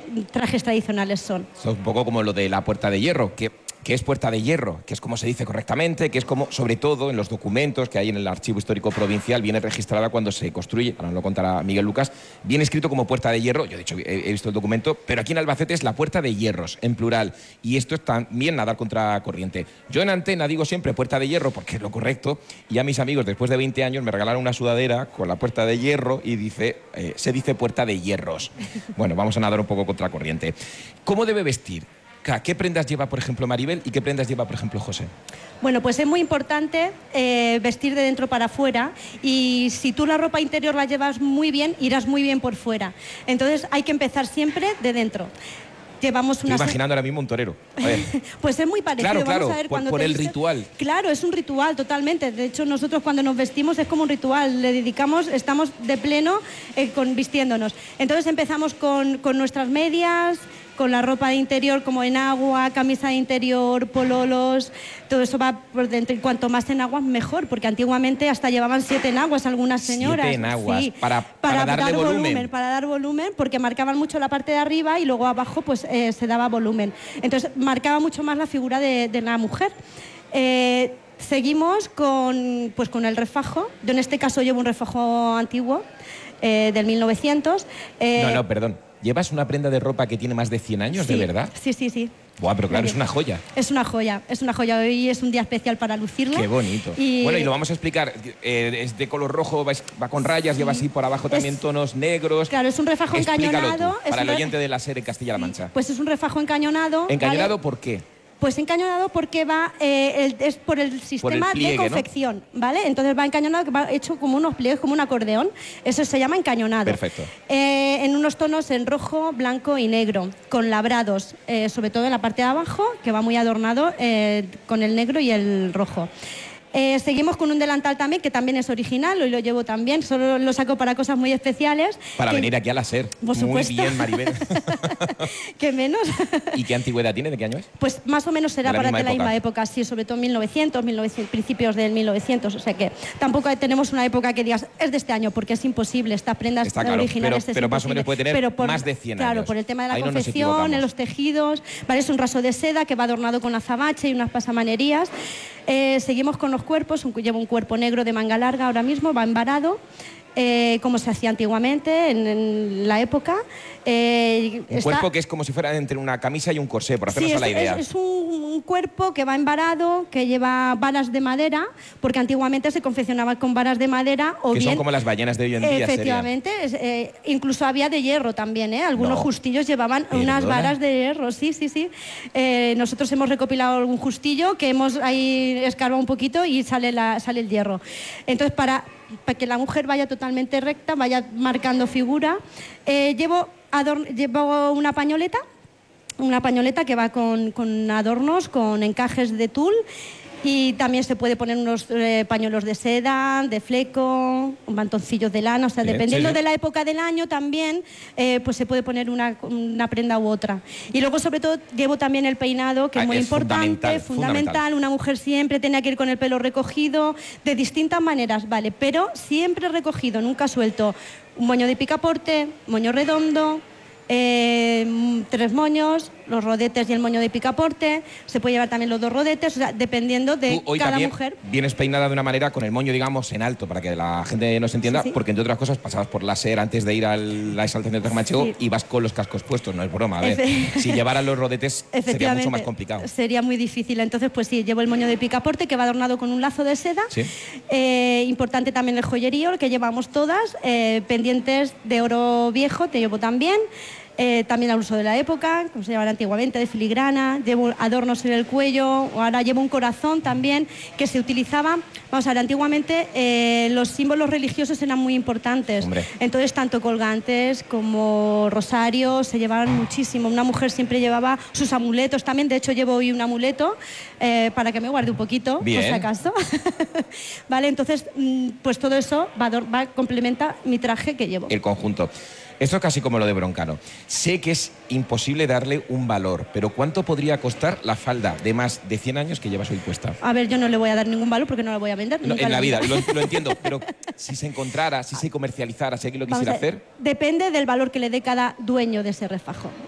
trajes tradicionales son. Esto es un poco como lo de la Puerta de Hierro, que es Puerta de Hierro, que es como se dice correctamente, que es como, sobre todo en los documentos que hay en el Archivo Histórico Provincial, viene registrada cuando se construye, ahora nos lo contará Miguel Lucas, viene escrito como Puerta de Hierro. Yo, de hecho, he visto el documento, pero aquí en Albacete es la Puerta de Hierros, en plural, y esto es también nadar contra corriente. Yo en antena digo siempre Puerta de Hierro porque es lo correcto, y a mis amigos después de 20 años me regalaron una sudadera con la Puerta de Hierro y se dice Puerta de Hierros. Bueno, vamos a nadar un poco contra corriente. ¿Cómo debe vestir? ¿Qué prendas lleva, por ejemplo, Maribel y qué prendas lleva, por ejemplo, José? Bueno, pues es muy importante vestir de dentro para afuera, y si tú la ropa interior la llevas muy bien, irás muy bien por fuera. Entonces hay que empezar siempre de dentro. Estoy imaginando ahora mismo un torero. A ver. Pues es muy parecido. Claro, Vamos a ver por el ritual. Claro, es un ritual totalmente. De hecho, nosotros cuando nos vestimos es como un ritual. Le dedicamos, estamos de pleno vistiéndonos. Entonces empezamos con nuestras medias, con la ropa de interior como en agua, camisa de interior, pololos, todo eso va por dentro. Y cuanto más enaguas, mejor, porque antiguamente hasta llevaban 7 enaguas algunas señoras. 7 enaguas, sí, para darle volumen. Para dar volumen, porque marcaban mucho la parte de arriba y luego abajo pues se daba volumen. Entonces marcaba mucho más la figura de la mujer. Seguimos con el refajo. Yo en este caso llevo un refajo antiguo, del 1900. No, perdón. ¿Llevas una prenda de ropa que tiene más de 100 años, sí, de verdad? Sí. Buah, pero claro, es una joya. Es una joya. Hoy es un día especial para lucirla. Qué bonito. Bueno, y lo vamos a explicar. Es de color rojo, va con rayas, lleva así por abajo también tonos negros. Claro, es un refajo encañonado. Para el oyente de la SER en Castilla-La Mancha. Pues es un refajo encañonado. ¿Encañonado ¿vale? por qué? Pues encañonado porque es por el sistema pliegue, de confección, ¿no? ¿Vale? Entonces va encañonado, que va hecho como unos pliegues, como un acordeón. Eso se llama encañonado. Perfecto. En unos tonos en rojo, blanco y negro, con labrados, sobre todo en la parte de abajo, que va muy adornado con el negro y el rojo. Seguimos con un delantal también, que también es original, hoy lo llevo también, solo lo saco para cosas muy especiales. Para venir aquí a la SER. Por supuesto. Muy bien, Maribel. ¿Qué menos? ¿Y qué antigüedad tiene? ¿De qué año es? Pues más o menos será de la misma época, sí, sobre todo 1900, principios del 1900, o sea que tampoco tenemos una época que digas, es de este año, porque es imposible, estas prendas originales pero más o menos puede tener más de 100 años. Claro, por el tema de la confección, en los tejidos, ¿vale? Es un raso de seda que va adornado con azabache y unas pasamanerías. Seguimos con los cuerpos, llevo un cuerpo negro de manga larga ahora mismo, va embarado, como se hacía antiguamente en la época. Un cuerpo que es como si fuera entre una camisa y un corsé, por hacernos a la idea. Es un cuerpo que va embarado, que lleva varas de madera, porque antiguamente se confeccionaba con varas de madera o que bien... son como las ballenas de hoy en día. Efectivamente, incluso había de hierro también, ¿eh? Algunos justillos llevaban unas varas de hierro, sí. Nosotros hemos recopilado algún justillo que hemos ahí escarbado un poquito y sale el hierro. Entonces, para que la mujer vaya totalmente recta, vaya marcando figura, llevo una pañoleta que va con adornos, con encajes de tul, y también se puede poner unos pañuelos de seda, de fleco, mantoncillos de lana, o sea, dependiendo de la época del año también, pues se puede poner una prenda u otra. Y luego, sobre todo, llevo también el peinado, que es muy importante, fundamental. Una mujer siempre tenía que ir con el pelo recogido, de distintas maneras, ¿vale? Pero siempre recogido, nunca suelto. Un moño de picaporte, moño redondo, 3 moños, los rodetes y el moño de picaporte. Se puede llevar también los 2 rodetes, o sea, dependiendo de cada mujer. Vienes peinada de una manera con el moño, digamos, en alto, para que la gente nos entienda, porque entre otras cosas pasabas por la SER antes de ir a la exaltación de Trasmanchego y vas con los cascos puestos, no es broma. A ver, si llevaras los rodetes sería mucho más complicado. Sería muy difícil. Entonces, pues sí, llevo el moño de picaporte, que va adornado con un lazo de seda. ¿Sí? Importante también el joyerío, el que llevamos todas, pendientes de oro viejo, te llevo también. También al uso de la época, como se llevaba antiguamente, de filigrana, llevo adornos en el cuello, o ahora llevo un corazón también, que se utilizaba, vamos a ver, antiguamente los símbolos religiosos eran muy importantes. Hombre. Entonces tanto colgantes como rosarios se llevaban muchísimo. Una mujer siempre llevaba sus amuletos también, de hecho llevo hoy un amuleto para que me guarde un poquito, bien, por si acaso. Vale, entonces pues todo eso complementa mi traje que llevo. El conjunto. Esto es casi como lo de Broncano. Sé que es imposible darle un valor, pero ¿cuánto podría costar la falda de más de 100 años que llevas hoy puesta? A ver, yo no le voy a dar ningún valor porque no la voy a vender. No, en la vida, lo entiendo, pero si se encontrara, si se comercializara, si alguien lo quisiera hacer... Depende del valor que le dé cada dueño de ese refajo.